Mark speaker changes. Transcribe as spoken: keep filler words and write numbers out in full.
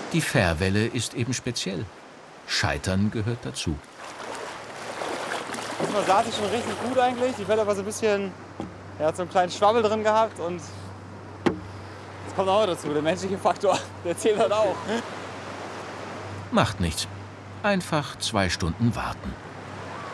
Speaker 1: Die Fährwelle ist eben speziell. Scheitern gehört dazu.
Speaker 2: Diesmal saß ich schon richtig gut eigentlich. Die Welle war so ein bisschen, er hat so einen kleinen Schwabbel drin gehabt und das kommt auch dazu, der menschliche Faktor, der zählt halt auch.
Speaker 1: Macht nichts. Einfach zwei Stunden warten.